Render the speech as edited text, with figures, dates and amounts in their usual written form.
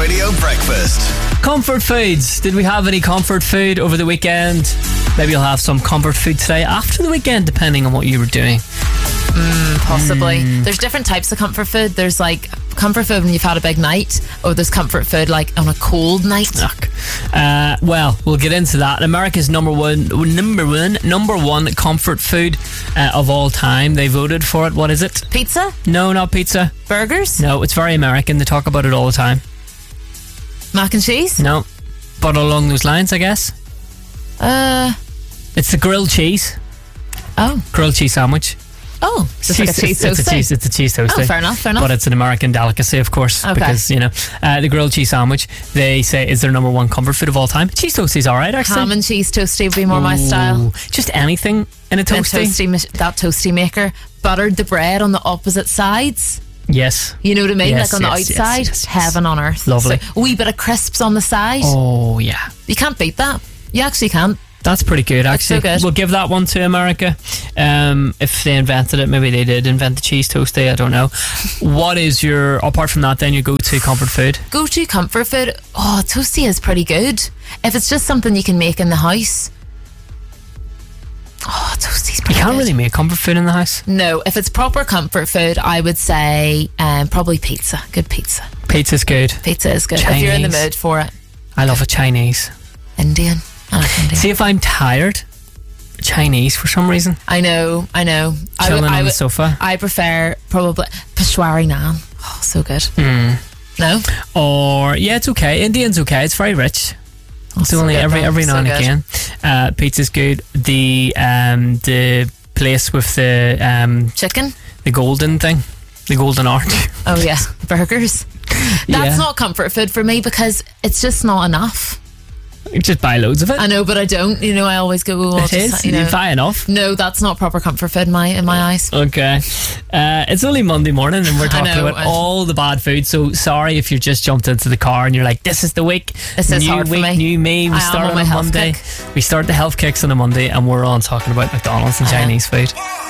Radio Breakfast. Comfort foods. Did we have any comfort food over the weekend? Maybe you'll have some comfort food today after the weekend, depending on what you were doing. Possibly. There's different types of comfort food. There's like comfort food when you've had a big night, or there's comfort food like on a cold night. Well, we'll get into that. America's number one comfort food of all time. They voted for it. What is it? Pizza? No, not pizza. Burgers? No, it's very American. They talk about it all the time. Mac and cheese? No, but along those lines, I guess. It's the grilled cheese. Oh. Grilled cheese sandwich. Oh, it's like a cheese toasty. It's a cheese toasty. Oh, fair enough. But it's an American delicacy, of course, Okay. because, the grilled cheese sandwich, they say, is their number one comfort food of all time. Cheese toasty's alright, actually. Ham and cheese toasty would be more my style. Just anything in a toasty. That toasty maker buttered the bread on the opposite sides. Yes. You know what I mean? Yes, like on the yes, outside, yes. heaven on earth. Lovely. So, a wee bit of crisps on the side. Oh, yeah. You can't beat that. You actually can't. That's pretty good, actually. so good. We'll give that one to America. If they invented it, maybe they did invent the cheese toasty, I don't know. What is your, apart from that, then, your go-to comfort food? Go-to comfort food? Oh, toasty is pretty good. If it's just something you can make in the house. Oh, toasty's pretty good. You can't really make comfort food in the house. No, if it's proper comfort food, I would say probably pizza. Good pizza. Pizza's good. Pizza is good. Chinese. If you're in the mood for it. I love a Chinese. Indian. I like Indian. See, if I'm tired, Chinese for some reason. I know. Chilling on the sofa. I prefer probably Peshwari naan. Oh, so good. No? Or, yeah, it's okay. Indian's okay. It's very rich. It's so only good, every now so and good. again. Pizza's good. The place with the Chicken? the golden thing, the golden arch. Oh yeah, burgers. That's Yeah. not comfort food for me because it's just not enough. You just buy loads of it. I know, but I don't. I always go. Oh, It is. You buy enough. No, that's not proper comfort food in my eyes. Okay. It's only Monday morning and we're talking know, about all the bad food. So sorry if you just jumped into the car and you're like, this is the week. This is new hard for week, me. new me. We I am start on on my a health Monday. kick. We start the health kicks on a Monday and we're on talking about McDonald's and Chinese food.